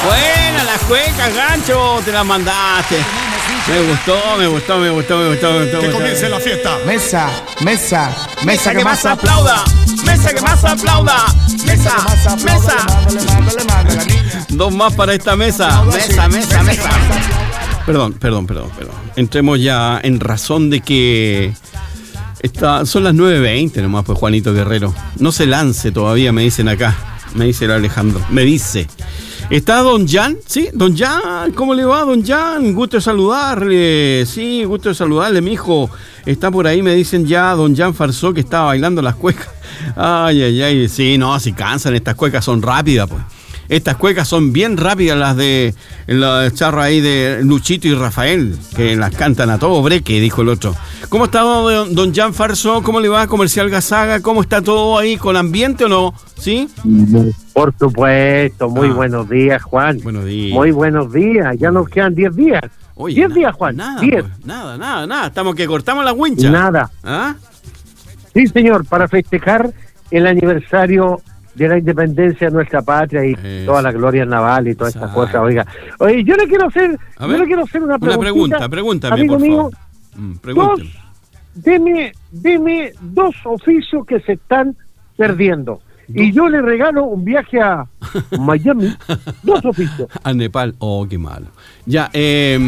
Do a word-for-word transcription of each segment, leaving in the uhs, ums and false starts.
Buena, las cuecas, gancho, te las mandaste. Me gustó, me gustó, me gustó, me gustó, me gustó. Que comience la fiesta. Mesa, mesa, mesa, Mesa que, que más aplauda, mesa que más aplauda, mesa, mesa. Dos más para esta mesa, mesa, mesa, mesa. Perdón, perdón, perdón, perdón. Entremos ya en razón de que está, son las nueve veinte nomás, pues Juanito Guerrero. No se lance todavía, me dicen acá. Me dice el Alejandro. Me dice. ¿Está don Jan? Sí, don Jan. ¿Cómo le va, don Jan? Gusto de saludarle. Sí, gusto de saludarle, mijo. Está por ahí, me dicen ya, don Jan Farsó, que estaba bailando las cuecas. Ay, ay, ay. Sí, no, si cansan, estas cuecas son rápidas, pues. Estas cuecas son bien rápidas, las de la charra ahí de Luchito y Rafael, que las cantan a todo breque, dijo el otro. ¿Cómo está don, don Jan Farsó? ¿Cómo le va, Comercial Gazaga? ¿Cómo está todo ahí? ¿Con ambiente o no? ¿Sí? Por supuesto. Muy ah. buenos días, Juan. Buenos días. Muy buenos días. Ya nos quedan diez días. Oye, diez na- días, Juan. Nada, diez. pues, nada, nada, nada. Estamos que cortamos la wincha. Nada. ¿Ah? Sí, señor, para festejar el aniversario de la independencia de nuestra patria y Eso. toda la gloria naval y todas estas Exacto. cosas. Oiga, oye, yo le quiero hacer, A yo ver, le quiero hacer una, Una pregunta, pregúntame, amigo por mío. favor. Mm, pregúnteme. Dos, deme, deme dos oficios que se están perdiendo. Y yo le regalo un viaje a Miami, dos oficios. A Nepal. Oh, qué malo. Ya, eh...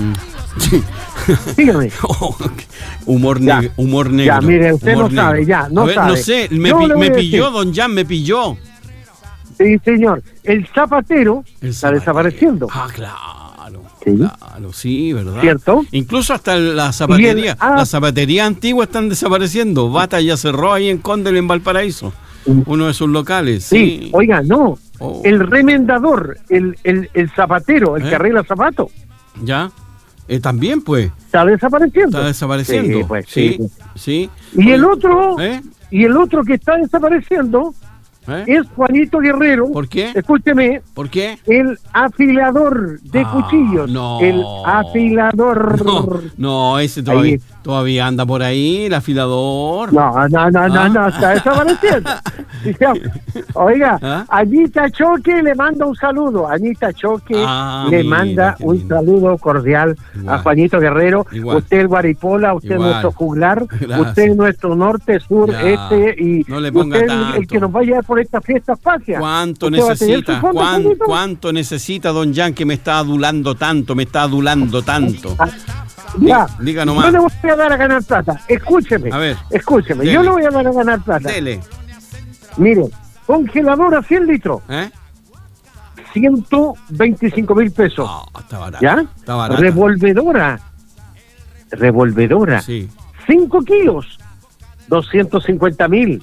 Dígame. oh, humor, Ya. neg- humor negro. Ya, mire, usted humor no sabe, negro. ya, no A ver, sabe. no sé, me, Yo pi- le voy me a pilló, decir. don Jan, me pilló. Sí, señor. El zapatero El está zapatero. desapareciendo. Ah, claro. Sí. Claro, sí, ¿verdad? ¿Cierto? Incluso hasta la zapatería, Y el- ah. las zapaterías antiguas están desapareciendo. Bata ya cerró ahí en Condel, en Valparaíso. Uno de sus locales. Sí, Sí. oiga, no. Oh. El remendador, el, el, el zapatero, el ¿Eh? que arregla zapatos, Ya. Eh, también, pues, está desapareciendo. está desapareciendo. Sí, pues, sí, sí. sí. Y el otro, ¿Eh? y el otro que está desapareciendo ¿Eh? es Juanito Guerrero. ¿Por qué? Escúcheme, ¿Por qué? el afilador de Ah, cuchillos. no. El afilador. No, no, ese todavía, Ahí. todavía anda por ahí, el afilador. No, no, no, no, Ah. no, está desapareciendo. Oiga, ¿Ah? Anita Choque le manda un saludo. Anita Choque Ah, le mira, manda qué un lindo. saludo cordial Igual. a Juanito Guerrero. Igual. Usted el Guaripola, usted Igual. nuestro juglar, Gracias. usted es nuestro norte, sur, Ya. este y No le y ponga usted el- el tanto. que nos va a llevar por estas fiestas patrias. ¿Cuánto ¿Usted va a tener necesita? su fondo, ¿Cuán- Juanito? ¿Cuánto necesita, don Jan, que me está adulando tanto, me está adulando tanto? Ah, Ya, Diga- diga nomás. yo le voy a dar a ganar plata. Escúcheme, A ver, escúcheme, dele. yo le voy a dar a ganar plata. Dele. Mire, congelador a cien litros. ¿Eh? ciento veinticinco mil pesos. No, está barato. ¿Ya? Está barato. Revolvedora. Revolvedora. Sí. cinco kilos. doscientos cincuenta mil.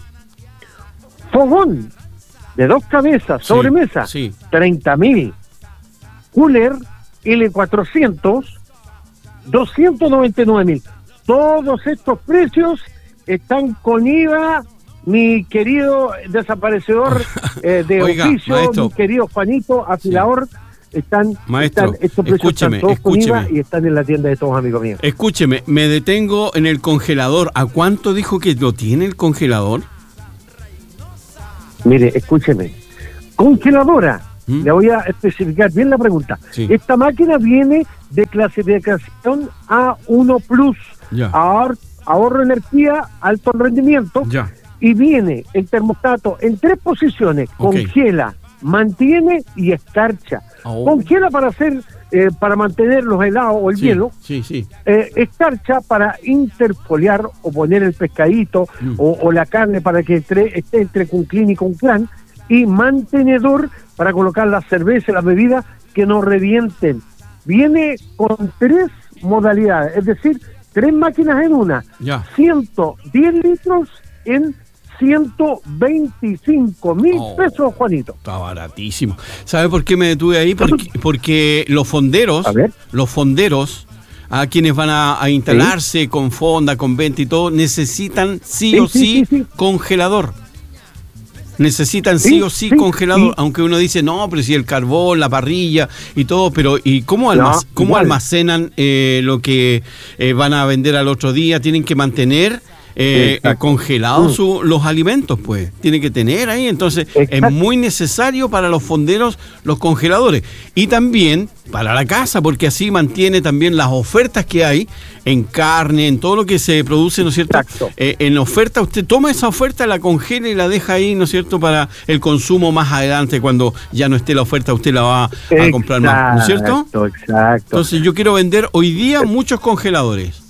Fogón. De dos cabezas. Sí, Sobremesa. sí. treinta mil. Cooler L cuatrocientos. doscientos noventa y nueve mil. Todos estos precios están con I V A. Mi querido desaparecedor eh, de Oiga, oficio, maestro. mi querido Juanito, afilador, están, Maestro, están estos precios escúcheme, están todos con I V A escúcheme. y están en la tienda de todos amigos míos. Escúcheme, me detengo en el congelador. ¿A cuánto dijo que lo tiene el congelador? Mire, escúcheme. Congeladora. ¿Mm? Le voy a especificar bien la pregunta. Sí. Esta máquina viene de clasificación A uno plus. Ya. Ahor- ahorro de energía, alto rendimiento. Ya. Y viene el termostato en tres posiciones. Ok. Congela, mantiene y escarcha. Oh. Congela para hacer, eh, para mantener los helados o el Sí, hielo. Sí, sí. Eh, escarcha para interfoliar o poner el pescadito Mm. o, o la carne para que entre- esté entre un clean y con clan, y mantenedor para colocar la cerveza y las bebidas que no revienten. Viene con tres modalidades, es decir, tres máquinas en una. Ya. ciento diez litros en ciento veinticinco mil Oh. pesos, Juanito. Está baratísimo. ¿Sabe por qué me detuve ahí? Porque, porque los fonderos, A ver. los fonderos, a quienes van a, a instalarse con fonda, con venta y todo, necesitan sí, Sí, o sí, sí, sí, sí. congelador. Necesitan sí, Sí, o sí, sí, congelador, sí. aunque uno dice, no, pero si el carbón, la parrilla y todo, pero ¿y cómo, almac- No, cómo igual. almacenan eh, lo que eh, van a vender al otro día? Tienen que mantener eh, eh, congelados su, los alimentos, pues. Tiene que tener ahí. Entonces, exacto, es muy necesario para los fonderos los congeladores. Y también para la casa, porque así mantiene también las ofertas que hay en carne, en todo lo que se produce, ¿no es cierto? Eh, en oferta, usted toma esa oferta, la congela y la deja ahí, ¿no es cierto? Para el consumo más adelante, cuando ya no esté la oferta, usted la va a exacto, comprar más, ¿no es cierto? Exacto. Entonces yo quiero vender hoy día muchos congeladores.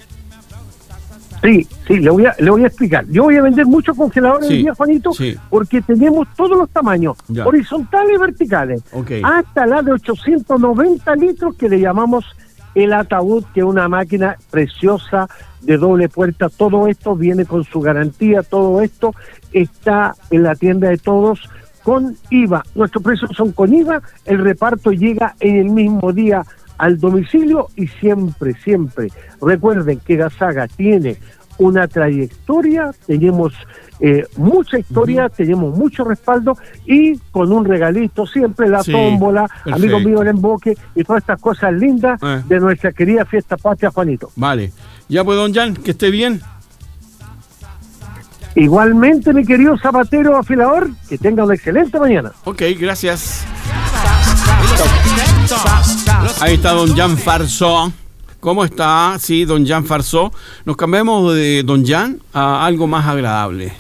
Sí, sí, le voy a, le voy a explicar. Yo voy a vender muchos congeladores sí, hoy día, Juanito, sí, porque tenemos todos los tamaños, ya, horizontales y verticales, okay, hasta la de ochocientos noventa litros que le llamamos el ataúd, que es una máquina preciosa de doble puerta. Todo esto viene con su garantía, todo esto está en la tienda de todos con I V A. Nuestros precios son con I V A, el reparto llega en el mismo día al domicilio y siempre, siempre recuerden que Gasaga tiene una trayectoria, tenemos eh, mucha historia, uh-huh, tenemos mucho respaldo y con un regalito siempre, la sí, tómbola, perfecto, amigo mío el emboque y todas estas cosas lindas eh. de nuestra querida fiesta patria, Juanito. Vale, ya pues don Jan, que esté bien. Igualmente, mi querido zapatero afilador, que tenga una excelente mañana. Ok, gracias. Ahí está don Jan Farsó. ¿Cómo está? Sí, don Jan Farsó. Nos cambiamos de don Jan a algo más agradable.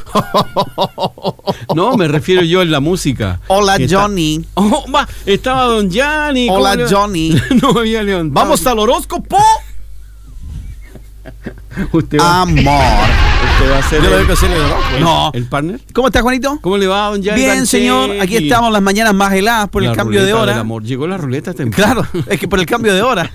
No, me refiero yo en la música. Hola, está... Johnny. Oh, va, estaba don Jan y... Hola, le... Johnny. No me había levantado. Vamos al horóscopo. Usted va, amor. Usted va a hacer Yo el, lo que hacer el, el, no. el partner. ¿Cómo está, Juanito? ¿Cómo le va, don Jan? Bien, Banche, señor. Aquí y... estamos las mañanas más heladas por la el cambio de hora. Del amor. Llegó la ruleta temprano. Claro, es que por el cambio de hora.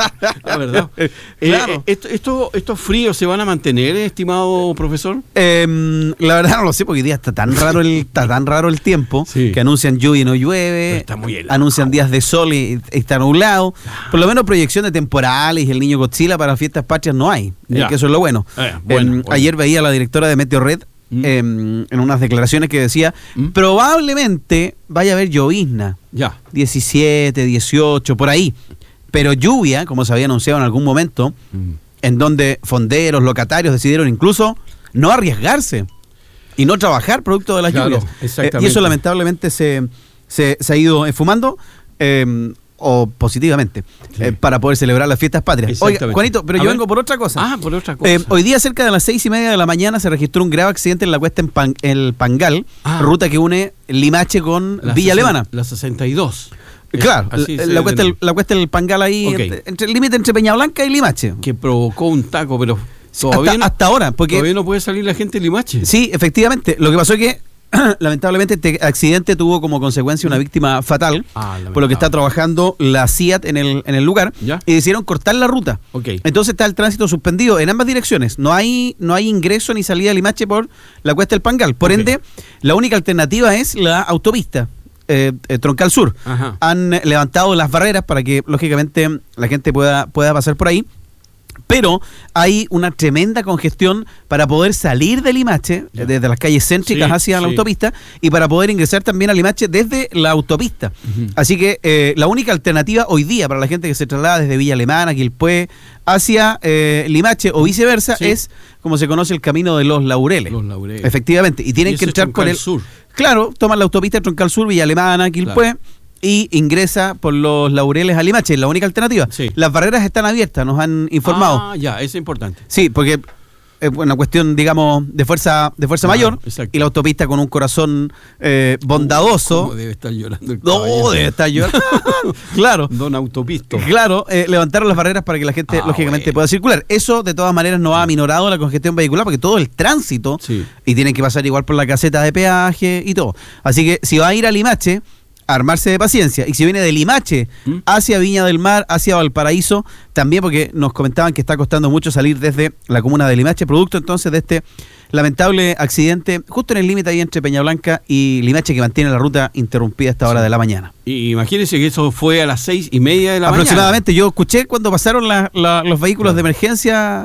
La verdad. Claro. Eh, esto, esto, ¿Estos fríos se van a mantener, estimado profesor? Eh, la verdad no lo sé, porque hoy día está tan raro el, está tan raro el tiempo, sí, que anuncian lluvia y no llueve. Pero está muy helado. Anuncian días de sol y, y está nublado. Por lo menos proyección de temporales y el niño Godzilla para fiestas patrias no hay. Eh, que eso es lo bueno. Eh, bueno, eh, bueno. Ayer veía a la directora de Meteorred mm. eh, en unas declaraciones que decía mm. probablemente vaya a haber llovizna. Ya. diecisiete, dieciocho, por ahí. Pero lluvia, como se había anunciado en algún momento, mm. en donde fonderos, locatarios decidieron incluso no arriesgarse y no trabajar producto de las claro, lluvias. Exactamente. Eh, y eso lamentablemente se, se, se ha ido esfumando. Eh, o positivamente, sí, eh, para poder celebrar las fiestas patrias. Oiga, Juanito, pero a yo ver. vengo por otra cosa. Ah, por otra cosa. Eh, hoy día cerca de las seis y media de la mañana se registró un grave accidente en la cuesta en Pan, el Pangal, ah, ruta que une Limache con la Villa Alemana. La sesenta y dos. Claro, es, la, la, cuesta el, la cuesta del Pangal ahí, okay, entre, entre el límite entre Peña Blanca y Limache. Que provocó un taco, pero todavía hasta, no, hasta ahora. Porque todavía no puede salir la gente de Limache. Sí, efectivamente. Lo que pasó es que lamentablemente este accidente tuvo como consecuencia una víctima fatal, ah, por lo que está trabajando la C I A T en el, en el lugar, ¿ya? Y decidieron cortar la ruta. Okay. Entonces está el tránsito suspendido en ambas direcciones. No hay, no hay ingreso ni salida de Limache por la cuesta del Pangal. Por okay. ende, la única alternativa es la autopista. Eh, eh, Troncal Sur. Ajá. Han levantado las barreras para que lógicamente la gente pueda, pueda pasar por ahí. Pero hay una tremenda congestión para poder salir de Limache, yeah, desde las calles céntricas, sí, hacia sí. la autopista, y para poder ingresar también a Limache desde la autopista. Uh-huh. Así que eh, la única alternativa hoy día para la gente que se traslada desde Villa Alemana, Quilpué, hacia eh, Limache o viceversa, sí, es como se conoce el camino de los Laureles. Los Laureles. Efectivamente. Y tienen y que entrar por el sur. Claro, toman la autopista Troncal Sur, Villa Alemana, Quilpué. Claro. Y ingresa por los Laureles a Limache, es la única alternativa. Sí. Las barreras están abiertas, nos han informado. Ah, ya, eso es importante. Sí, porque es una cuestión, digamos, de fuerza de fuerza ah, mayor. Exacto. Y la autopista con un corazón eh, bondadoso. ¿Cómo debe estar llorando el No, debe estar llorando. Claro. Don Autopisto. Claro, eh, levantaron las barreras para que la gente, ah, lógicamente, bueno. pueda circular. Eso, de todas maneras, no ha aminorado la congestión vehicular, porque todo el tránsito, sí, y tienen que pasar igual por la caseta de peaje y todo. Así que, si va a ir a Limache, armarse de paciencia. Y si viene de Limache ¿Mm? hacia Viña del Mar, hacia Valparaíso, también, porque nos comentaban que está costando mucho salir desde la comuna de Limache, producto entonces de este lamentable accidente justo en el límite ahí entre Peña Blanca y Limache, que mantiene la ruta interrumpida a esta hora sí. de la mañana. Y imagínense que eso fue a las seis y media de la aproximadamente mañana. Yo escuché cuando pasaron la, la, los vehículos claro. de emergencia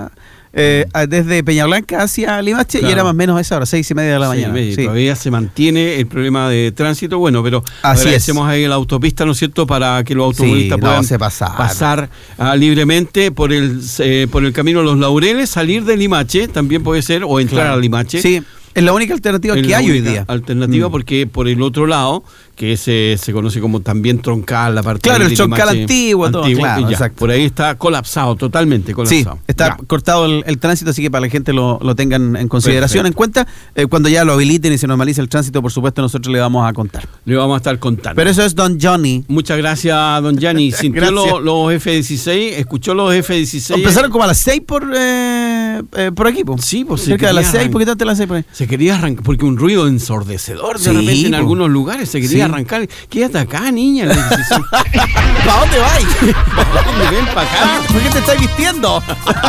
eh, desde Peña Blanca hacia Limache, claro. y era más o menos a esa hora, seis y media de la mañana. Sí, sí. Todavía se mantiene el problema de tránsito, bueno, pero Así agradecemos es. ahí la autopista, ¿no es cierto?, para que los automovilistas sí, puedan no, pasar, pasar uh, libremente por el eh, por el camino de los Laureles, salir de Limache, también puede ser, o entrar claro. a Limache. Sí, es la única alternativa es que hay hoy día. Alternativa mm. porque por el otro lado, que se, se conoce como también troncal, la parte claro, de el troncal Limache, antiguo, todo, antiguo, claro, ya, exacto. por ahí está colapsado, totalmente colapsado. Sí, está ya. cortado el, el tránsito, así que para la gente lo, lo tengan en consideración, Perfecto. en cuenta. Eh, cuando ya lo habiliten y se normalice el tránsito, por supuesto, nosotros le vamos a contar. Le vamos a estar contando. Pero eso es Don Johnny. Muchas gracias, don Gianni. ¿Sintió los, los F dieciséis? ¿Escuchó los F dieciséis? Empezaron como a las seis por, eh, eh, por aquí, po. Sí, pues cerca de las seis, poquito antes de las seis por ahí. Se quería arrancar, porque un ruido ensordecedor de Sí, repente en po. algunos lugares se quería Sí. arrancar. Quédate acá, niña. Le dice, sí. ¿Para dónde vais? ¿Para dónde? Ven para acá. ¿Por qué te estás vistiendo?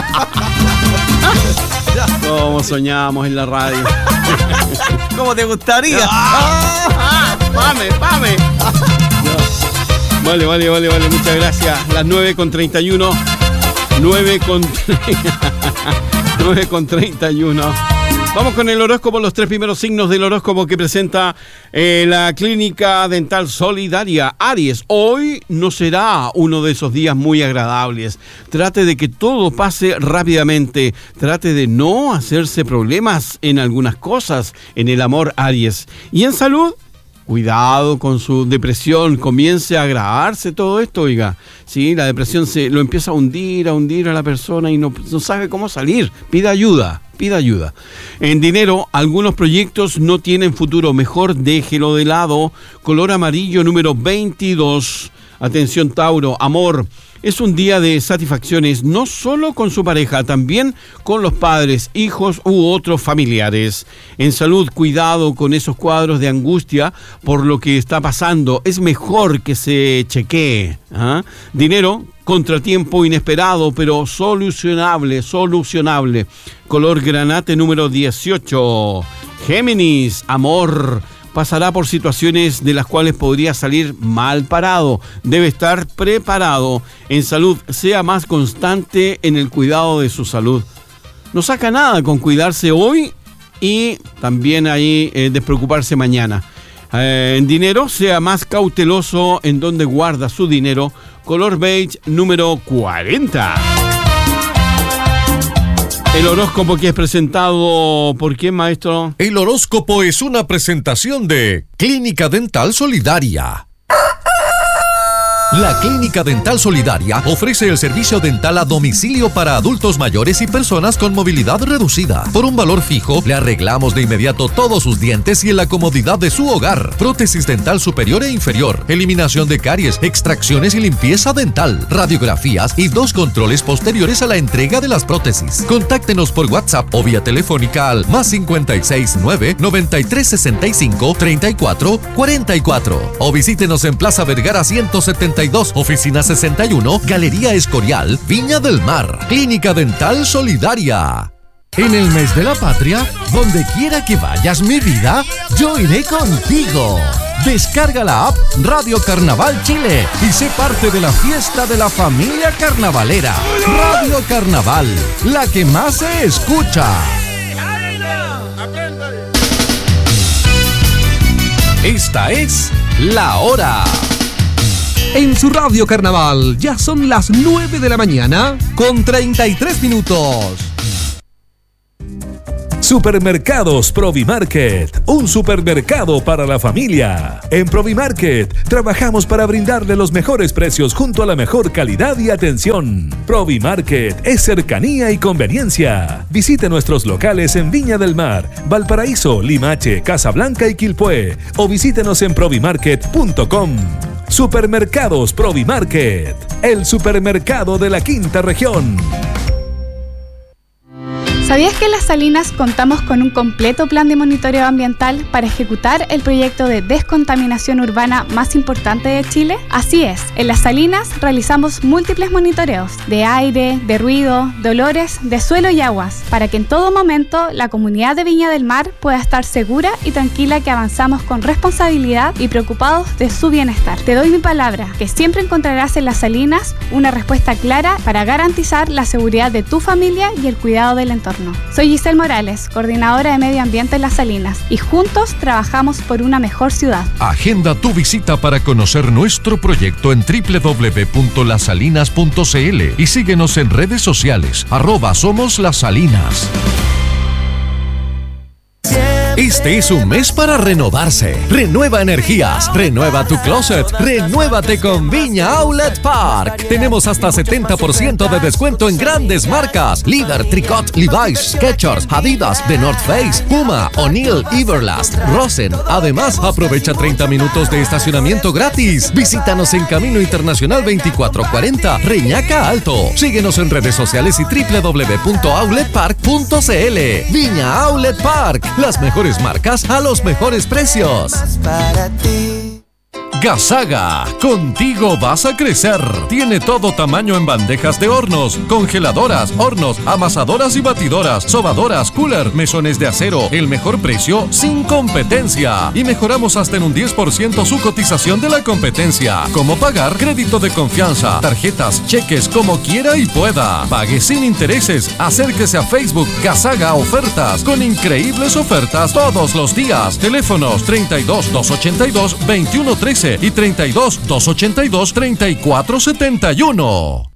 Como soñábamos en la radio. ¿Cómo te gustaría? ¡Ah! ¡Pame, pame! No. Vale, vale, vale, vale. Muchas gracias. Las nueve con treinta y uno. nueve con nueve con treinta y uno. Vamos con el horóscopo, los tres primeros signos del horóscopo que presenta eh, la Clínica Dental Solidaria. Aries, hoy no será uno de esos días muy agradables. Trate de que todo pase rápidamente. Trate de no hacerse problemas en algunas cosas. En el amor, Aries. Y en salud, cuidado con su depresión, comience a agravarse todo esto, oiga. Sí, la depresión se lo empieza a hundir, a hundir a la persona y no, no sabe cómo salir. Pida ayuda, pida ayuda. En dinero, algunos proyectos no tienen futuro, mejor déjelo de lado. Color amarillo número veintidós. Atención, Tauro, amor. Es un día de satisfacciones, no solo con su pareja, también con los padres, hijos u otros familiares. En salud, cuidado con esos cuadros de angustia por lo que está pasando. Es mejor que se chequee. ¿Ah? Dinero, contratiempo inesperado, pero solucionable, solucionable. Color granate número dieciocho. Géminis, amor. Pasará por situaciones de las cuales podría salir mal parado. Debe estar preparado. En salud, sea más constante en el cuidado de su salud. No saca nada con cuidarse hoy y también ahí eh, despreocuparse mañana. Eh, en dinero, sea más cauteloso en donde guarda su dinero. Color beige número cuarenta. El horóscopo que es presentado ¿por quién, maestro? El horóscopo es una presentación de Clínica Dental Solidaria. La Clínica Dental Solidaria ofrece el servicio dental a domicilio para adultos mayores y personas con movilidad reducida. Por un valor fijo, le arreglamos de inmediato todos sus dientes y en la comodidad de su hogar. Prótesis dental superior e inferior, eliminación de caries, extracciones y limpieza dental, radiografías y dos controles posteriores a la entrega de las prótesis. Contáctenos por WhatsApp o vía telefónica al más cinco seis nueve, noventa y tres sesenta y cinco, treinta y cuatro cuarenta y cuatro o visítenos en Plaza Vergara ciento setenta y dos, oficina sesenta y uno, Galería Escorial, Viña del Mar. Clínica Dental Solidaria. En el mes de la patria, donde quiera que vayas, mi vida, yo iré contigo. Descarga la app Radio Carnaval Chile y sé parte de la fiesta de la familia carnavalera. Radio Carnaval, la que más se escucha. Esta es La Hora. En su Radio Carnaval ya son las nueve de la mañana con treinta y tres minutos. Supermercados Provimarket, un supermercado para la familia. En Provimarket trabajamos para brindarle los mejores precios junto a la mejor calidad y atención. Provimarket es cercanía y conveniencia. Visite nuestros locales en Viña del Mar, Valparaíso, Limache, Casablanca y Quilpué o visítenos en provimarket punto com. Supermercados Provimarket, el supermercado de la quinta región. ¿Sabías que en Las Salinas contamos con un completo plan de monitoreo ambiental para ejecutar el proyecto de descontaminación urbana más importante de Chile? Así es, en Las Salinas realizamos múltiples monitoreos de aire, de ruido, de olores, de suelo y aguas, para que en todo momento la comunidad de Viña del Mar pueda estar segura y tranquila que avanzamos con responsabilidad y preocupados de su bienestar. Te doy mi palabra, que siempre encontrarás en Las Salinas una respuesta clara para garantizar la seguridad de tu familia y el cuidado del entorno. Soy Giselle Morales, coordinadora de Medio Ambiente en Las Salinas, y juntos trabajamos por una mejor ciudad. Agenda tu visita para conocer nuestro proyecto en doble u doble u doble u punto las salinas punto c l y síguenos en redes sociales, arroba Somos Las Salinas. Este es un mes para renovarse. Renueva energías, renueva tu closet, renuévate con Viña Outlet Park. Tenemos hasta setenta por ciento de descuento en grandes marcas: Líder, Tricot, Levi's, Skechers, Adidas, The North Face, Puma, O'Neill, Everlast, Rosen. Además, aprovecha treinta minutos de estacionamiento gratis. Visítanos en Camino Internacional veinticuatro cuarenta, Reñaca Alto. Síguenos en redes sociales y doble u doble u doble u punto outlet park punto c l. Viña Outlet Park, las mejores marcas a los mejores precios. Gasaga, contigo vas a crecer. Tiene todo tamaño en bandejas de hornos, congeladoras, hornos, amasadoras y batidoras, sobadoras, cooler, mesones de acero. El mejor precio sin competencia. Y mejoramos hasta en un diez por ciento su cotización de la competencia. ¿Cómo pagar? Crédito de confianza, tarjetas, cheques, como quiera y pueda. Pague sin intereses. Acérquese a Facebook Gasaga Ofertas, con increíbles ofertas todos los días. Teléfonos treinta y dos, doscientos ochenta y dos, veintiuno trece y treinta y dos, doscientos ochenta y dos, treinta y cuatro setenta y uno.